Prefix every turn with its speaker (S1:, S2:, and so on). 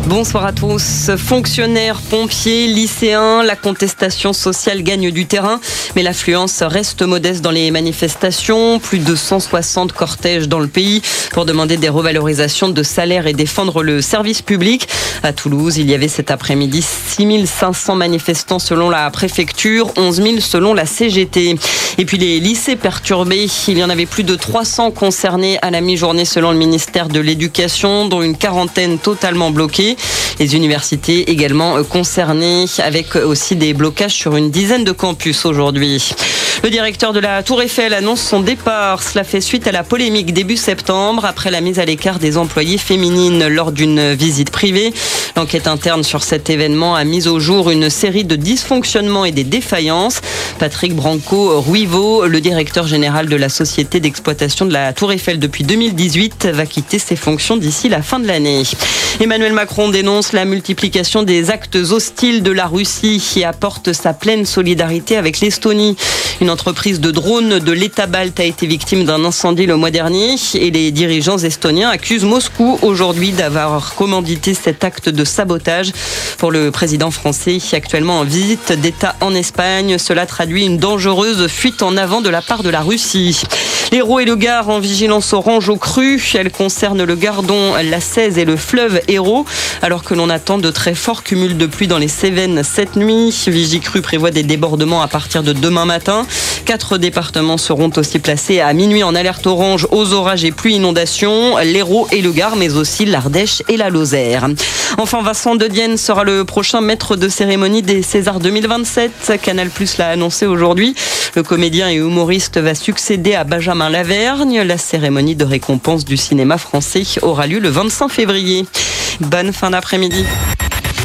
S1: Bonsoir à tous. Fonctionnaires, pompiers, lycéens, la contestation sociale gagne du terrain, mais l'affluence reste modeste dans les manifestations. Plus de 160 cortèges dans le pays pour demander des revalorisations de salaire et défendre le service public. À Toulouse, il y avait cet après-midi 6500 manifestants selon la préfecture, 11 000 selon la CGT. Et puis les lycées perturbés, il y en avait plus de 300 concernés à la mi-journée selon le ministère de l'Éducation, dont une quarantaine totalement bloquée. Les universités également concernées, avec aussi des blocages sur une dizaine de campus aujourd'hui. Le directeur de la Tour Eiffel annonce son départ. Cela fait suite à la polémique début septembre après la mise à l'écart des employées féminines lors d'une visite privée. L'enquête interne sur cet événement a mis au jour une série de dysfonctionnements et des défaillances. Patrick Branco-Ruivo, le directeur général de la société d'exploitation de la Tour Eiffel depuis 2018, va quitter ses fonctions d'ici la fin de l'année. Emmanuel Macron dénonce la multiplication des actes hostiles de la Russie et apporte sa pleine solidarité avec l'Estonie. Une entreprise de drones de l'État balte a été victime d'un incendie le mois dernier et les dirigeants estoniens accusent Moscou aujourd'hui d'avoir commandité cet acte de sabotage. Pour le président français, actuellement en visite d'État en Espagne, cela traduit une dangereuse fuite en avant de la part de la Russie. L'Hérault et le Gard en vigilance orange aux crues. Elle concerne le Gardon, la Cèze et le fleuve Hérault. Alors que l'on attend de très forts cumuls de pluie dans les Cévennes cette nuit, Vigicru prévoit des débordements à partir de demain matin. 4 départements seront aussi placés à minuit en alerte orange aux orages et pluies inondations. L'Hérault et le Gard, mais aussi l'Ardèche et la Lozère. Enfin, Vincent De Dienne sera le prochain maître de cérémonie des Césars 2027. Canal+ l'a annoncé aujourd'hui. Le comédien et humoriste va succéder à Benjamin Lavergne. La cérémonie de récompense du cinéma français aura lieu le 25 février. Bonne fin d'après-midi.